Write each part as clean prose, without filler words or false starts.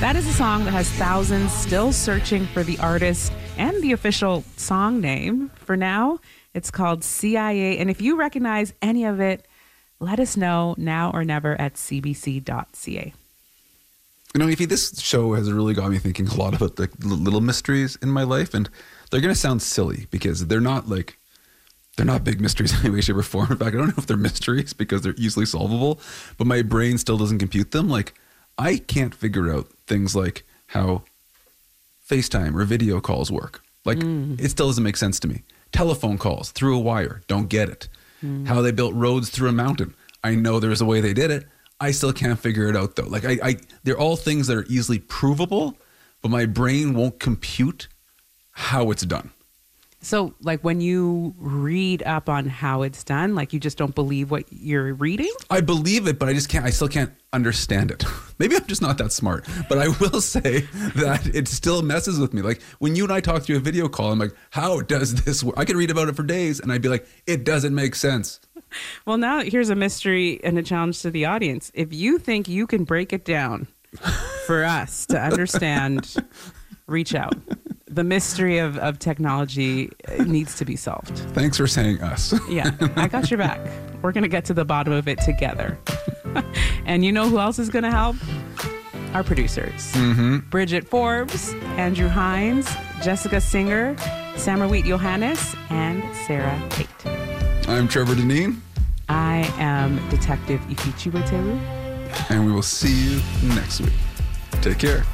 That is a song that has thousands still searching for the artist and the official song name. For now, it's called CIA. And if you recognize any of it, let us know now or never at cbc.ca. You know, Aoife, this show has really got me thinking a lot about the little mysteries in my life. And they're going to sound silly because they're not big mysteries in any way, shape, or form. In fact, I don't know if they're mysteries because they're easily solvable, but my brain still doesn't compute them. Like, I can't figure out things like how FaceTime or video calls work. Like, it still doesn't make sense to me. Telephone calls through a wire, don't get it. How they built roads through a mountain. I know there's a way they did it. I still can't figure it out, though. Like, they're all things that are easily provable, but my brain won't compute how it's done. So, like, when you read up on how it's done, like, you just don't believe what you're reading? I believe it, but I still can't understand it. Maybe I'm just not that smart, but I will say that it still messes with me. Like, when you and I talk through a video call, I'm like, how does this work? I could read about it for days, and I'd be like, it doesn't make sense. Well, now here's a mystery and a challenge to the audience. If you think you can break it down for us to understand, reach out. The mystery of technology needs to be solved. Thanks for saying us. Yeah, I got your back. We're going to get to the bottom of it together. And you know who else is going to help? Our producers. Bridget Forbes, Andrew Hines, Jessica Singer, Samarweet Johannes, and Sarah Tate. I'm Trevor Deneen. I am Detective Ifichi Wetelu. And we will see you next week. Take care.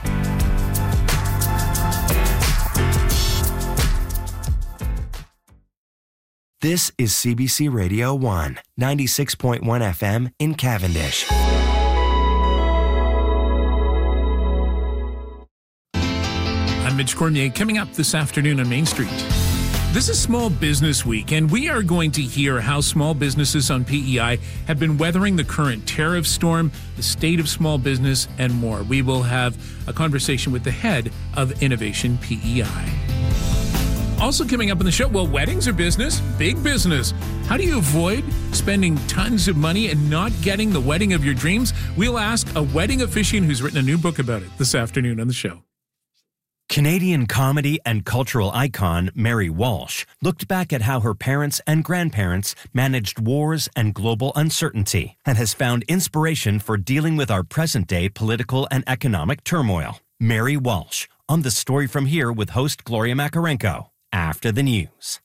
This is CBC Radio 1, 96.1 FM in Cavendish. I'm Mitch Cormier. Coming up this afternoon on Main Street. This is Small Business Week, and we are going to hear how small businesses on PEI have been weathering the current tariff storm, the state of small business, and more. We will have a conversation with the head of Innovation PEI. Also coming up on the show, well, weddings are business, big business. How do you avoid spending tons of money and not getting the wedding of your dreams? We'll ask a wedding officiant who's written a new book about it this afternoon on the show. Canadian comedy and cultural icon Mary Walsh looked back at how her parents and grandparents managed wars and global uncertainty and has found inspiration for dealing with our present-day political and economic turmoil. Mary Walsh, on The Story From Here with host Gloria Makarenko. After the news.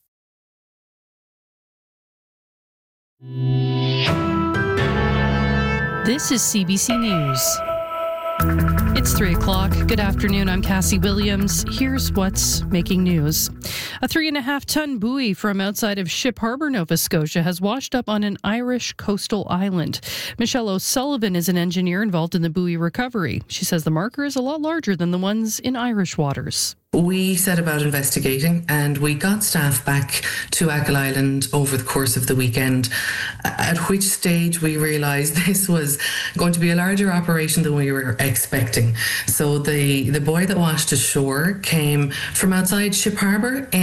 This is CBC News. It's 3 o'clock. Good afternoon. I'm Cassie Williams. Here's what's making news. A 3.5-ton buoy from outside of Ship Harbour, Nova Scotia, has washed up on an Irish coastal island. Michelle O'Sullivan is an engineer involved in the buoy recovery. She says the marker is a lot larger than the ones in Irish waters. We set about investigating and we got staff back to Achill Island over the course of the weekend, at which stage we realised this was going to be a larger operation than we were expecting. So the buoy that washed ashore came from outside Ship Harbour